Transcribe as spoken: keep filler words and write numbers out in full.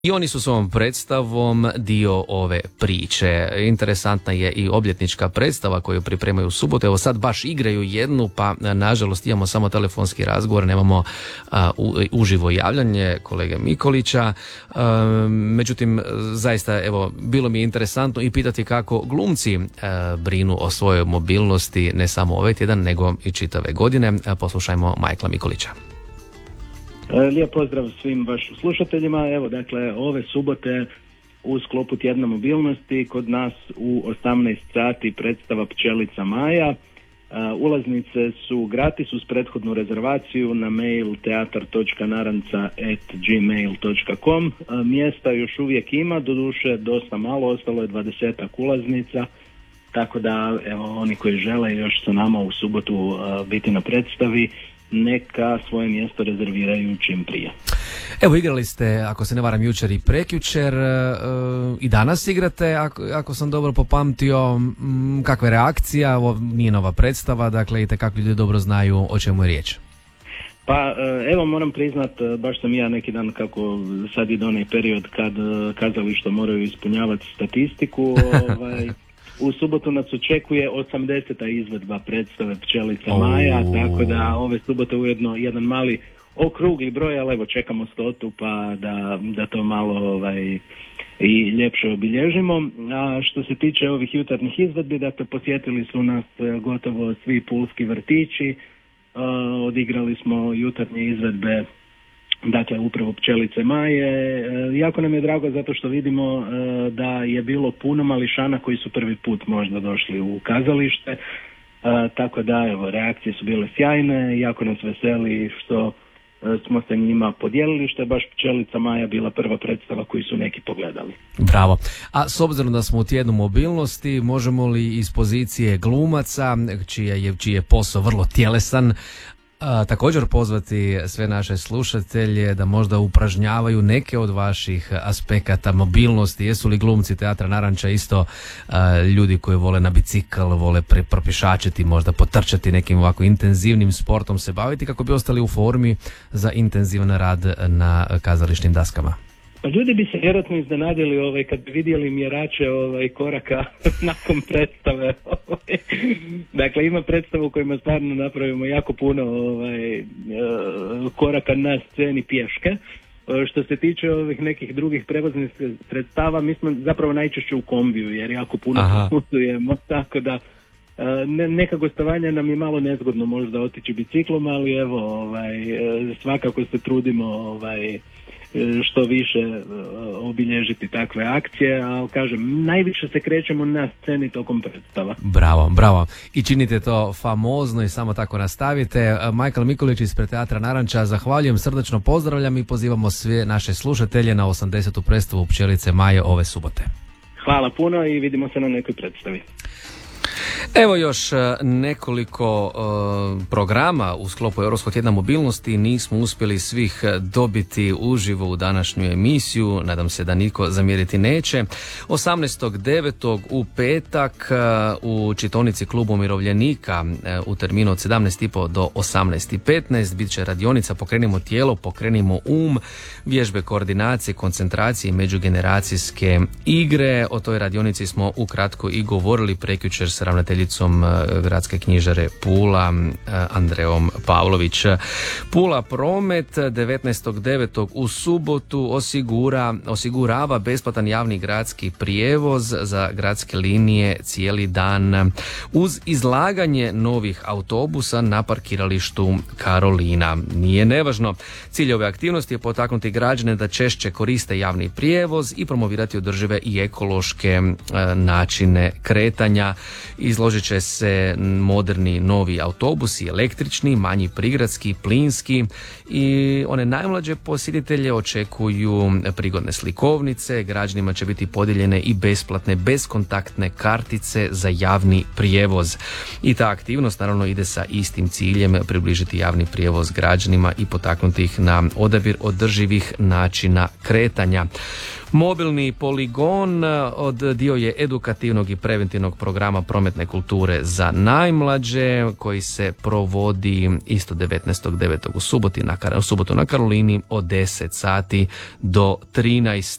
I oni su s ovom predstavom dio ove priče. Interesantna je i obljetnička predstava koju pripremaju u subotu. Evo sad baš igraju jednu, pa nažalost imamo samo telefonski razgovor, nemamo a, u, uživo javljanje kolege Mikolića. A, međutim, zaista evo, bilo mi je interesantno i pitati kako glumci a, brinu o svojoj mobilnosti ne samo ovaj tjedan, nego i čitave godine. A, poslušajmo Majkla Mikolića. Lijep pozdrav svim vašim slušateljima. Evo, dakle, ove subote u sklopu tjedna mobilnosti kod nas u osamnaest sati predstava Pčelica Maja. Uh, ulaznice su gratis uz prethodnu rezervaciju na mail teatar točka naranca at gmail točka com. Uh, mjesta još uvijek ima, doduše dosta malo, ostalo je dvadesetak ulaznica, tako da evo, oni koji žele još sa nama u subotu uh, biti na predstavi, neka svoje mjesto rezerviraju čim prije. Evo, igrali ste, ako se ne varam, jučer i prekjučer, e, i danas igrate, ako, ako sam dobro popamtio. M, kakva je reakcija? Ovo nije nova predstava, dakle, i tekako ljudi dobro znaju o čemu je riječ. Pa evo, moram priznat, baš sam ja neki dan, kako sad ide onaj period kad kazališta moraju ispunjavati statistiku, ovaj, u subotu nas očekuje osamdeseta izvedba predstave Pčelica Maja, oh. Tako da ove subote ujedno jedan mali okrugli broj, ali evo čekamo stotu pa da, da to malo ovaj, i ljepše obilježimo. A što se tiče ovih jutarnjih izvedbi, dakle posjetili su nas gotovo svi pulski vrtići, uh, odigrali smo jutarnje izvedbe, dakle upravo Pčelice Maje. E, jako nam je drago zato što vidimo e, da je bilo puno mališana koji su prvi put možda došli u kazalište, e, tako da evo, reakcije su bile sjajne, jako nas veseli što e, smo se njima podijelili, što je baš Pčelica Maja bila prva predstava koju su neki pogledali. Bravo. A s obzirom da smo u tjednu mobilnosti, možemo li iz pozicije glumaca, čiji je, čiji je posao vrlo tjelesan, A, također pozvati sve naše slušatelje da možda upražnjavaju neke od vaših aspekata mobilnosti? Jesu li glumci Teatra Naranča isto a, ljudi koji vole na bicikl, vole propišačiti, možda potrčati nekim ovako intenzivnim sportom se baviti kako bi ostali u formi za intenzivan rad na kazališnim daskama? Pa ljudi bi se vjerojatno iznenadili ovaj, kad bi vidjeli mjerače ovaj, koraka nakon predstave. Ovaj. Dakle, ima predstavu u kojima stvarno napravimo jako puno ovaj, koraka na sceni pješke. Što se tiče ovih nekih drugih prevoznih sredstava, mi smo zapravo najčešće u kombiju, jer jako puno putujemo, tako da ne, neka gostovanja nam je malo nezgodno možda otići biciklom, ali evo, ovaj, svakako se trudimo ovaj, što više obilježiti takve akcije, ali kažem, najviše se krećemo na sceni tokom predstava. Bravo, bravo. I činite to famozno i samo tako nastavite. Majkl Mikolić ispred Teatra Naranča, zahvaljujem, srdačno pozdravljam i pozivamo sve naše slušatelje na osamdesetu predstavu Pčelice Maje ove subote. Hvala puno i vidimo se na nekoj predstavi. Evo još nekoliko uh, programa u sklopu Europskog tjedna mobilnosti. Nismo uspjeli svih dobiti uživo u današnju emisiju, nadam se da nitko zamjeriti neće. osamnaestog devetog u petak uh, u čitaonici Klubu umirovljenika uh, u terminu od sedamnaest i po do osamnaest i petnaest bit će radionica Pokrenimo tijelo, pokrenimo um, vježbe koordinacije, koncentracije i međugeneracijske igre. O toj radionici smo ukratko i govorili prekjučer s ravnateljicom gradske knjižare Pula, Andreom Pavlović. Pula Promet devetnaestog devetog u subotu osigura, osigurava besplatan javni gradski prijevoz za gradske linije cijeli dan uz izlaganje novih autobusa na parkiralištu Karolina. Nije nevažno. Cilj ove aktivnosti je potaknuti građane da češće koriste javni prijevoz i promovirati održive i ekološke e, načine kretanja. Izložit će se moderni novi autobusi, električni, manji prigradski, plinski, i one najmlađe posjetitelje očekuju prigodne slikovnice. Građanima će biti podijeljene i besplatne bezkontaktne kartice za javni prijevoz. I ta aktivnost naravno ide sa istim ciljem, približiti javni prijevoz građanima i potaknuti ih na odabir održivih načina kretanja. Mobilni poligon od dio je edukativnog i preventivnog programa prometne kulture za najmlađe koji se provodi isto devetnaestog devetog u subotu na, u subotu na Karolini od deset sati do trinaest